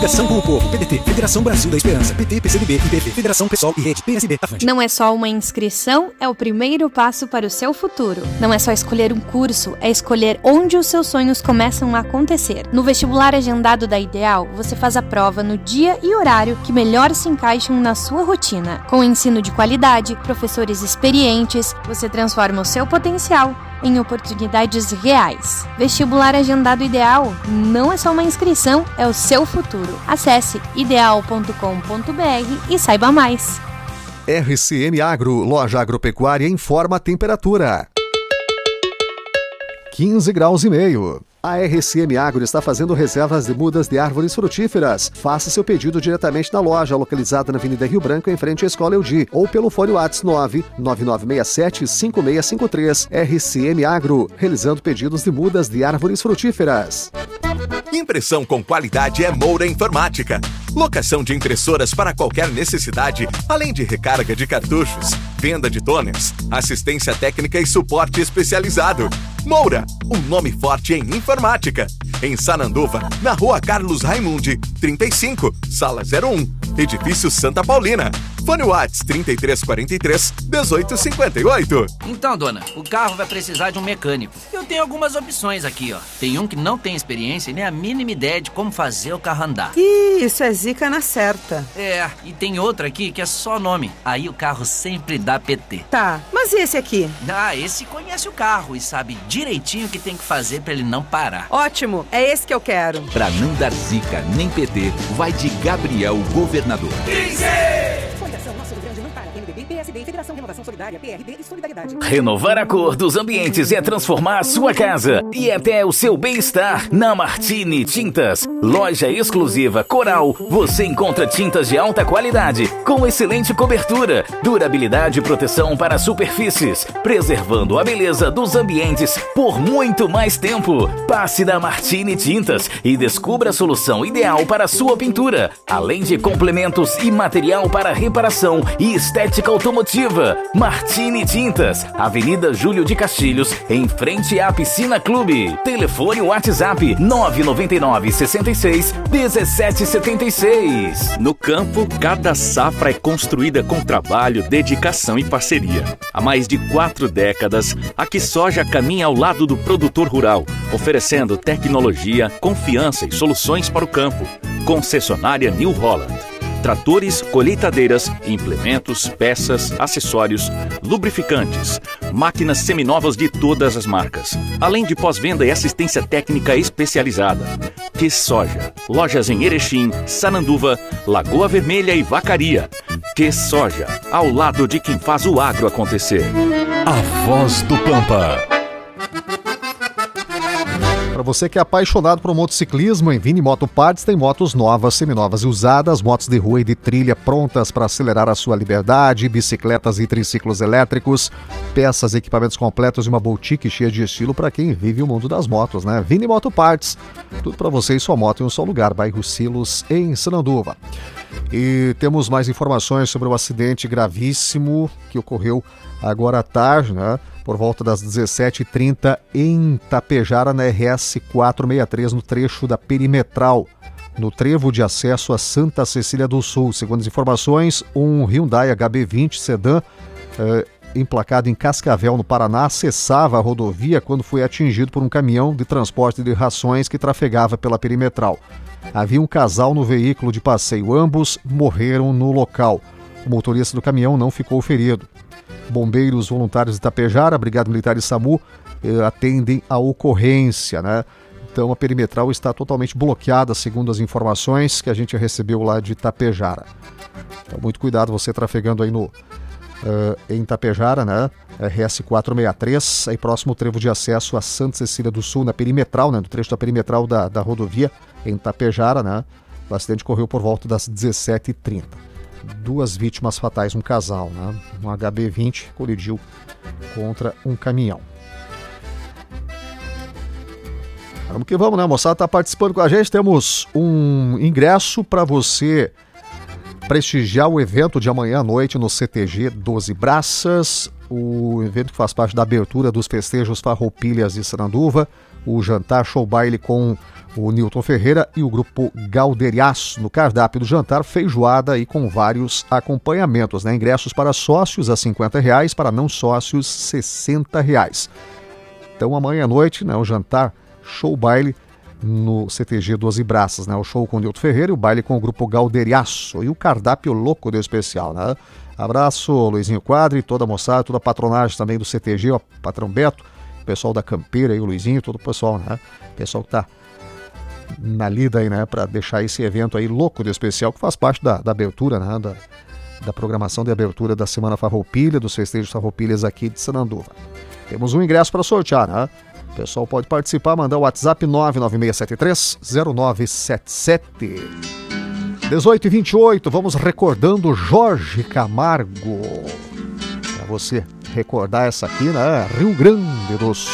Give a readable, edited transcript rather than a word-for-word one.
Ligação com o povo. PDT, Federação Brasil da Esperança. PT, PCdoB, IPV, Federação PSOL e Rede, PSB, Avante. Não é só uma inscrição, é o primeiro passo para o seu futuro. Não é só escolher um curso, é escolher onde os seus sonhos começam a acontecer. No vestibular agendado da Ideal, você faz a prova no dia e horário que melhor se encaixam na sua rotina. Com ensino de qualidade, professores experientes, você transforma o seu potencial em oportunidades reais. Vestibular agendado Ideal não é só uma inscrição, é o seu futuro. Acesse ideal.com.br e saiba mais. RCM Agro, loja agropecuária, informa a temperatura. 15 graus e meio. A RCM Agro está fazendo reservas de mudas de árvores frutíferas. Faça seu pedido diretamente na loja, localizada na Avenida Rio Branco, em frente à Escola Eudi, ou pelo fone WhatsApp 99967-5653. RCM Agro, realizando pedidos de mudas de árvores frutíferas. Impressão com qualidade é Moura Informática. Locação de impressoras para qualquer necessidade, além de recarga de cartuchos, venda de toners, assistência técnica e suporte especializado. Moura, um nome forte em informática. Em Sananduva, na Rua Carlos Raimundi, 35, Sala 01, Edifício Santa Paulina. Fone Whats 3343-1858. Então, dona, o carro vai precisar de um mecânico. Eu tenho algumas opções aqui, ó. Tem um que não tem experiência e nem a mínima ideia de como fazer o carro andar. Ih, isso é zica na certa. É, e tem outro aqui que é só nome. Aí o carro sempre dá PT. Tá, mas e esse aqui? Ah, esse conhece o carro e sabe direitinho o que tem que fazer pra ele não parar. Ótimo, é esse que eu quero. Pra não dar zica nem PT, vai de Gabriel Governador. Federação Renovação Solidária, PRD e Solidariedade. Renovar a cor dos ambientes é transformar a sua casa e até o seu bem-estar na Martini Tintas. Loja exclusiva Coral. Você encontra tintas de alta qualidade, com excelente cobertura, durabilidade e proteção para superfícies, preservando a beleza dos ambientes por muito mais tempo. Passe na Martini Tintas e descubra a solução ideal para a sua pintura, além de complementos e material para reparação e estética automotiva. Martini Tintas, Avenida Júlio de Castilhos, em frente à Piscina Clube. Telefone WhatsApp 999 66 1776. No campo, cada safra é construída com trabalho, dedicação e parceria. Há mais de 4 décadas, a QuiSoja caminha ao lado do produtor rural, oferecendo tecnologia, confiança e soluções para o campo. Concessionária New Holland. Tratores, colheitadeiras, implementos, peças, acessórios, lubrificantes, máquinas seminovas de todas as marcas, além de pós-venda e assistência técnica especializada. QuiSoja, lojas em Erechim, Sananduva, Lagoa Vermelha e Vacaria. QuiSoja, ao lado de quem faz o agro acontecer. A Voz do Pampa. Para você que é apaixonado por motociclismo, em Vini Moto Parts tem motos novas, seminovas e usadas, motos de rua e de trilha prontas para acelerar a sua liberdade, bicicletas e triciclos elétricos, peças e equipamentos completos e uma boutique cheia de estilo para quem vive o mundo das motos, né? Vini Moto Parts, tudo para você e sua moto em um só lugar, bairro Silos, em Sananduva. E temos mais informações sobre o acidente gravíssimo que ocorreu agora à tarde, né? Por volta das 17h30 em Tapejara, na RS 463, no trecho da Perimetral, no trevo de acesso a Santa Cecília do Sul. Segundo as informações, um Hyundai HB20 sedã emplacado em Cascavel, no Paraná, acessava a rodovia quando foi atingido por um caminhão de transporte de rações que trafegava pela Perimetral. Havia um casal no veículo de passeio, ambos morreram no local. O motorista do caminhão não ficou ferido. Bombeiros voluntários de Tapejara, Brigada Militar e SAMU atendem a ocorrência, né? Então a perimetral está totalmente bloqueada, segundo as informações que a gente recebeu lá de Tapejara. Então muito cuidado você trafegando aí em Tapejara, né? RS 463, aí próximo ao trevo de acesso a Santa Cecília do Sul, na perimetral, né? No trecho da perimetral da rodovia, em Tapejara, né? O acidente ocorreu por volta das 17h30. 2 vítimas fatais, um casal, né? Um HB20 colidiu contra um caminhão. Vamos que vamos, né? A moçada está participando com a gente. Temos um ingresso para você prestigiar o evento de amanhã à noite no CTG 12 Braças. O evento que faz parte da abertura dos festejos Farroupilhas de Sananduva. O jantar show baile com o Newton Ferreira e o grupo Galderiaço. No cardápio do jantar, feijoada e com vários acompanhamentos, né? Ingressos para sócios a R$50, para não sócios R$60. Então amanhã à noite, né, o jantar, show baile no CTG 12 Braças, né? O show com o Newton Ferreira e o baile com o grupo Galderiaço e o cardápio louco do especial, né? Abraço, Luizinho Quadri, toda a moçada, toda a patronagem também do CTG, ó, Patrão Beto, o pessoal da Campeira aí, o Luizinho, todo o pessoal, né? O pessoal que tá na lida aí, né, para deixar esse evento aí louco do especial, que faz parte da abertura, né, da programação de abertura da Semana Farroupilha, dos festejos Farroupilhas aqui de Sananduva. Temos um ingresso para sortear, né? O pessoal pode participar, mandar o WhatsApp 99673-0977. 18h28, vamos recordando Jorge Camargo. Para você recordar essa aqui, né? Rio Grande do Sul.